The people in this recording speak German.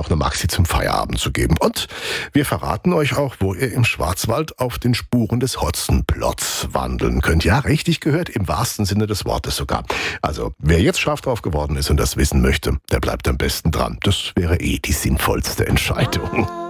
noch eine Maxi zum Feierabend zu geben. Und wir verraten euch auch, wo ihr im Schwarzwald auf den Spuren des Hotzenplotz wandeln könnt. Ja, richtig gehört, im wahrsten Sinne des Wortes sogar. Also, wer jetzt scharf drauf geworden ist und das wissen möchte, der bleibt am besten dran. Das wäre die sinnvollste Entscheidung.